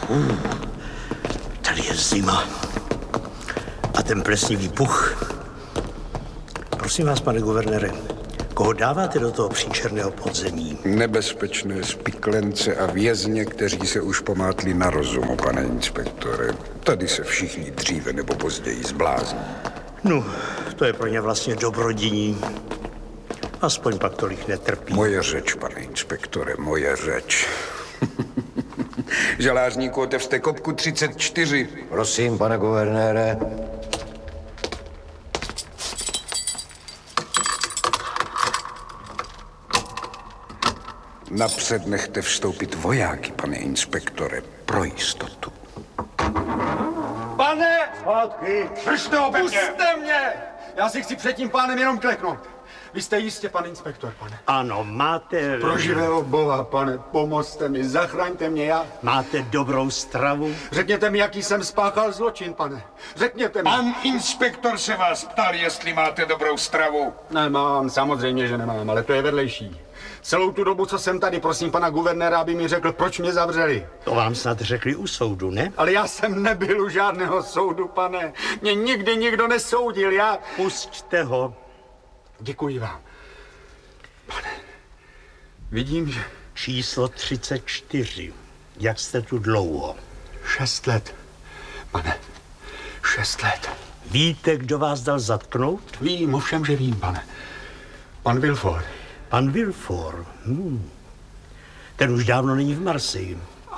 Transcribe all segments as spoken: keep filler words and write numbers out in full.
Uh, tady je zima. A ten plesnivý puch. Prosím vás, pane guvernére, koho dáváte do toho příčerného podzemí? Nebezpečné spiklence a vězně, kteří se už pomátli na rozumu, pane inspektore. Tady se všichni dříve nebo později zblázní. No, to je pro ně vlastně dobrodiní. Aspoň pak tolik netrpí. Moje řeč, pane inspektore, moje řeč. Žalářníku, otevřte kopku třicet čtyři. Prosím, pane guvernére. Napřed nechte vstoupit vojáky, pane inspektore, pro jistotu. Pane! Zpátky! Držte ho, puste mě! Já si chci před tím pánem jenom kleknout. Vy jste jistě pan inspektor, pane. Ano, máte... Pro živého boha, pane, pomozte mi, zachraňte mě, já... Máte dobrou stravu? Řekněte mi, jaký jsem spáchal zločin, pane. Řekněte mi. Pan inspektor se vás ptal, jestli máte dobrou stravu. Nemám, samozřejmě, že nemám, ale to je vedlejší. Celou tu dobu, co jsem tady, prosím pana guvernéra, aby mi řekl, proč mě zavřeli. To vám snad řekli u soudu, ne? Ale já jsem nebyl u žádného soudu, pane. Mě nikdy nikdo nesoudil, já... Pusťte ho. Děkuji vám. Pane, vidím, že... Číslo třicet čtyři. Jak jste tu dlouho? Šest let. Pane, šest let. Víte, kdo vás dal zatknout? Vím, ovšem, že vím, pane. Pan Villefort. Pan Villefort? Hmm. Ten už dávno není v Marseille.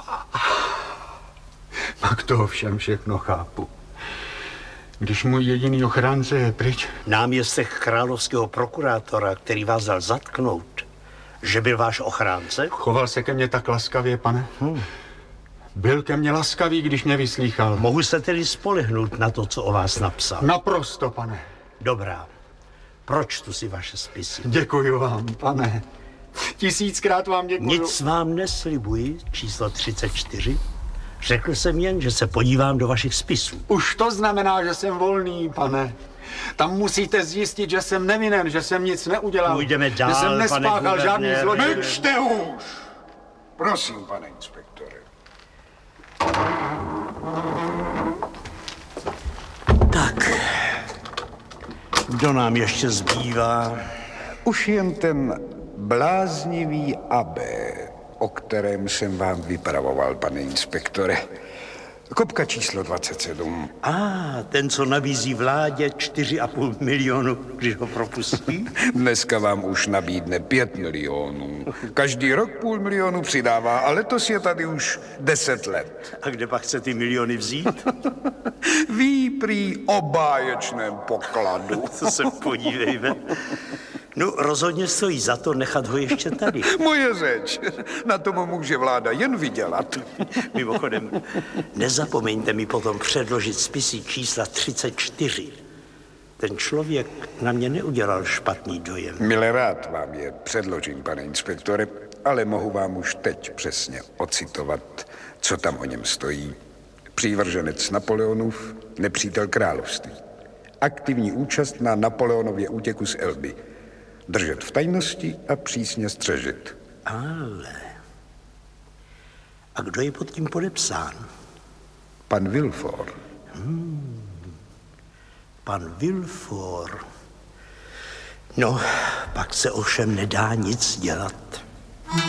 Pak to všem všechno chápu. Když můj jediný ochránce je pryč... Náměstek královského prokurátora, který vás dal zatknout, že byl váš ochránce? Choval se ke mně tak laskavě, pane. Hmm. Byl ke mně laskavý, když mě vyslýchal. Mohu se tedy spolehnout na to, co o vás napsal? Naprosto, pane. Dobrá. Proč tu si vaše spisy? Děkuji vám, pane. Tisíckrát vám děkuji. Nic vám neslibuji, číslo třicet čtyři. Řekl jsem jen, že se podívám do vašich spisů. Už to znamená, že jsem volný, pane. Tam musíte zjistit, že jsem nevinen, že jsem nic neudělal. Půjdeme dál, že jsem nespáchal žádný zločin. Mlčte už! Prosím, pane inspektore. Tak, kdo nám ještě zbývá? Už jen ten bláznivý Abbé, o kterém jsem vám vypravoval, pane inspektore. Kopka číslo dvacet sedm. A, ah, ten, co nabízí vládě čtyři a půl milionu, když ho propustí? Dneska vám už nabídne pět milionů. Každý rok půl milionu přidává, a letos je tady už deset let. A kde pak chce ty miliony vzít? Ví prý o báječném pokladu. To se podívejme. No, rozhodně stojí za to nechat ho ještě tady. Moje řeč. Na tom může vláda jen vydělat. Mimochodem, nezapomeňte mi potom předložit spisy čísla třicet čtyři. Ten člověk na mě neudělal špatný dojem. Mile rád vám je předložím, pane inspektore, ale mohu vám už teď přesně ocitovat, co tam o něm stojí. Přívrženec Napoleonův, nepřítel království. Aktivní účast na Napoleonově útěku z Elby. Držet v tajnosti a přísně střežit. Ale... A kdo je pod tím podepsán? Pan Villefort. Hmm. Pan Villefort. No, pak se ovšem nedá nic dělat.